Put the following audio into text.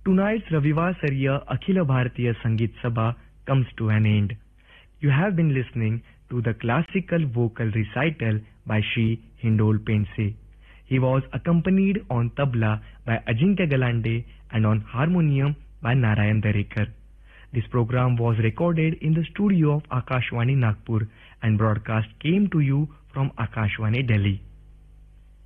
Tonight's Ravivar Sariya Akhila Bharatiya Sangeet Sabha comes to an end. You have been listening to the classical vocal recital by Shri Hindol Pense. He was accompanied on tabla by Ajinkya Galande and on harmonium by Narayan Darekar. This program was recorded in the studio of Akashwani Nagpur and broadcast came to you from Akashwani Delhi.